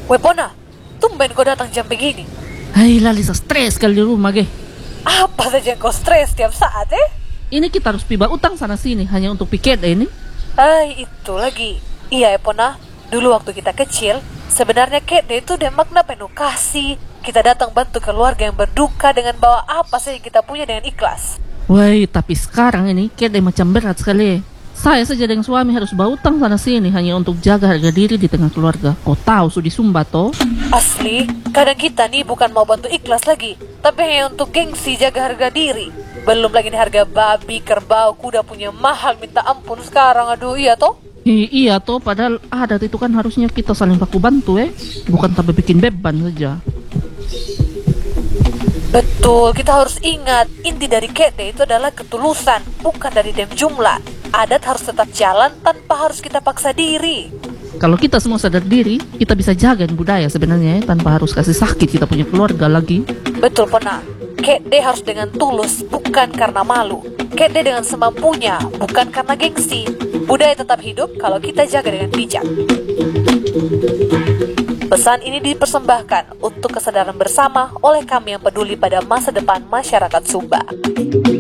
Wepona, tumben kau datang jam begini. Hai Lalisa, stres kali di rumah ge. Apa saja kau stres tiap saat Ini kita harus piba utang sana sini hanya untuk piket ini. Itu lagi. Iya Epona, dulu waktu kita kecil, sebenarnya kede itu udah makna penuh kasih. Kita datang bantu keluarga yang berduka dengan bawa apa saja yang kita punya dengan ikhlas. Woi, tapi sekarang ini kede macam berat sekali. Saya saja dengan suami harus bawa utang sana sini hanya untuk jaga harga diri di tengah keluarga. Kau tahu sudah sumba toh? Asli, kadang kita nih bukan mau bantu ikhlas lagi, tapi hanya untuk gengsi jaga harga diri. Belum lagi nih harga babi, kerbau, kuda punya mahal minta ampun sekarang. Aduh, iya toh? Iya toh, padahal adat itu kan harusnya kita saling baku bantu bukan tambah bikin beban saja. Betul, kita harus ingat, inti dari kede itu adalah ketulusan, bukan dari dem jumlah. Adat harus tetap jalan tanpa harus kita paksa diri. Kalau kita semua sadar diri, kita bisa jagain budaya sebenarnya tanpa harus kasih sakit kita punya keluarga lagi. Betul, Pona. Kede harus dengan tulus, bukan karena malu. Kede dengan semampunya, bukan karena gengsi. Budaya tetap hidup kalau kita jaga dengan bijak. Pesan ini dipersembahkan untuk kesadaran bersama oleh kami yang peduli pada masa depan masyarakat Sumba.